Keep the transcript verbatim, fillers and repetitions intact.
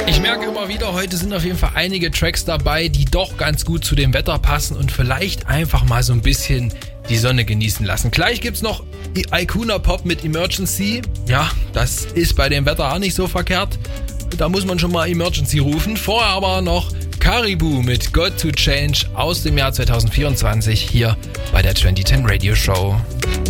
Ich merke immer wieder, heute sind auf jeden Fall einige Tracks dabei, die doch ganz gut zu dem Wetter passen und vielleicht einfach mal so ein bisschen die Sonne genießen lassen. Gleich gibt's noch Icona Pop mit Emergency. Ja, das ist bei dem Wetter auch nicht so verkehrt. Da muss man schon mal Emergency rufen. Vorher aber noch Caribou mit Got to Change aus dem Jahr zwanzig vierundzwanzig hier bei der zwanzig zehn Radio Show.